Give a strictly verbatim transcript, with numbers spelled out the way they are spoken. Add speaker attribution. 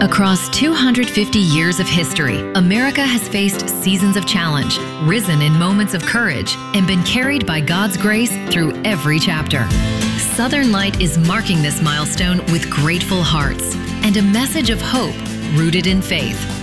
Speaker 1: Across two hundred fifty years of history, America has faced seasons of challenge, risen in moments of courage, and been carried by God's grace through every chapter. Southern Light is marking this milestone with grateful hearts and a message of hope rooted in faith.